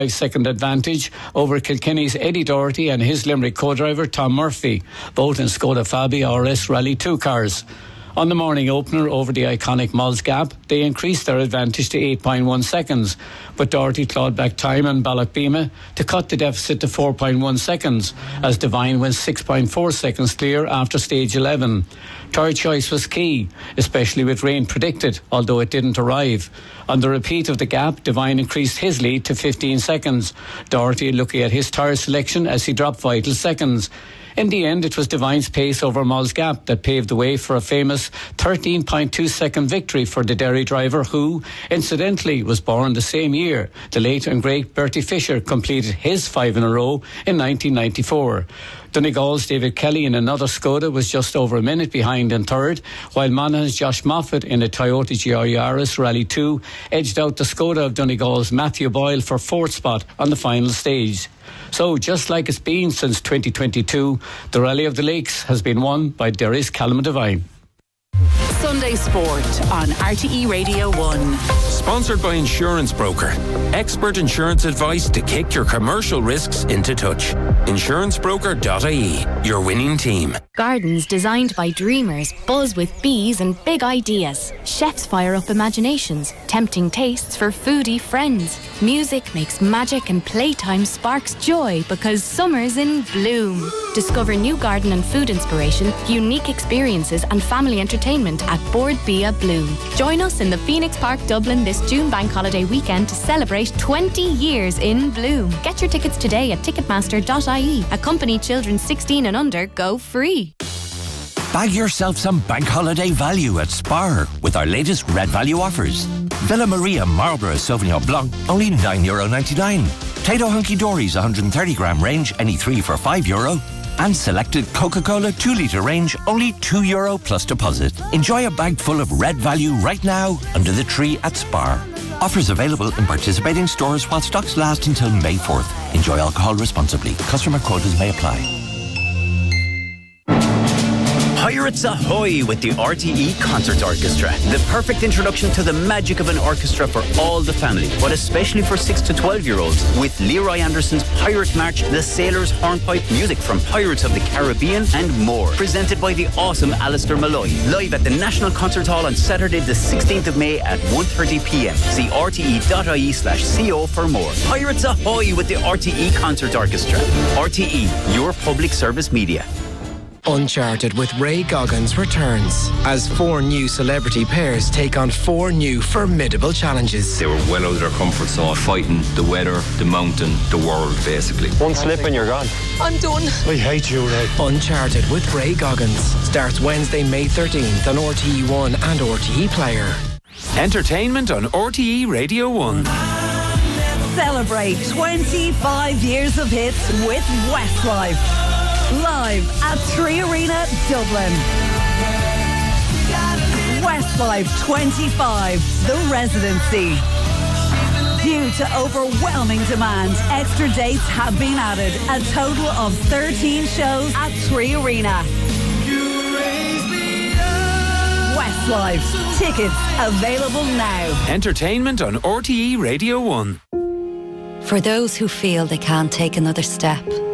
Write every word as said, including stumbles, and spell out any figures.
second advantage over Kilkenny's Eddie Doherty and his Limerick co-driver Tom Murphy, both in Skoda Fabia R S Rally two cars. On the morning opener over the iconic Mulls Gap, they increased their advantage to eight point one seconds, but Doherty clawed back time on Ballachbima to cut the deficit to four point one seconds, as Devine went six point four seconds clear after stage eleven. Tyre choice was key, especially with rain predicted, although it didn't arrive. On the repeat of the gap, Devine increased his lead to fifteen seconds. Doherty looking at his tyre selection as he dropped vital seconds. In the end, it was Devine's pace over Mulls Gap that paved the way for a famous thirteen point two second victory for the Derry driver who, incidentally, was born the same year. The late and great Bertie Fisher completed his five in a row in nineteen ninety-four. Donegal's David Kelly in another Skoda was just over a minute behind in third, while Monaghan's Josh Moffat in a Toyota G R Yaris Rally two edged out the Skoda of Donegal's Matthew Boyle for fourth spot on the final stage. So, just like it's been since twenty twenty-two, the Rally of the Lakes has been won by Derry's Callum Devine. Sunday Sport on R T E Radio one. Sponsored by Insurance Broker. Expert insurance advice to kick your commercial risks into touch. insurance broker dot I E, your winning team. Gardens designed by dreamers buzz with bees and big ideas. Chefs fire up imaginations, tempting tastes for foodie friends. Music makes magic and playtime sparks joy because summer's in bloom. Discover new garden and food inspiration, unique experiences and family entertainment at Board Bia Bloom. Join us in the Phoenix Park, Dublin this June bank holiday weekend to celebrate twenty years in bloom. Get your tickets today at ticketmaster dot I E. Accompany children sixteen and under go free. Bag yourself some bank holiday value at Spar with our latest Red Value offers. Villa Maria Marlborough Sauvignon Blanc, only nine euro ninety-nine. Tato Hunky Dory's one hundred thirty gram range, any three for five euro. And selected Coca-Cola two litre range, only two euro plus deposit. Enjoy a bag full of Red Value right now under the tree at Spar. Offers available in participating stores while stocks last until May fourth. Enjoy alcohol responsibly. Customer quotas may apply. Pirates Ahoy with the R T E Concert Orchestra. The perfect introduction to the magic of an orchestra for all the family, but especially for six to twelve year olds, with Leroy Anderson's Pirate March, the Sailor's Hornpipe, music from Pirates of the Caribbean and more. Presented by the awesome Alistair Malloy. Live at the National Concert Hall on Saturday the sixteenth of May at one thirty p m. See R T E dot I E slash C O for more. Pirates Ahoy with the R T E Concert Orchestra. R T E, your public service media. Uncharted with Ray Goggins returns as four new celebrity pairs take on four new formidable challenges. They were well out of their comfort zone, fighting the weather, the mountain, the world, basically. One slip and you're gone. I'm done. I hate you, Ray. Uncharted with Ray Goggins starts Wednesday, May thirteenth on R T E one and R T E Player. Entertainment on R T E Radio one. Celebrate twenty-five years of hits with Westlife. Live at Three Arena, Dublin. Westlife twenty-five, The Residency. Due to overwhelming demand, extra dates have been added. A total of thirteen shows at Three Arena. Westlife. Tickets available now. Entertainment on R T E Radio one. For those who feel they can't take another step,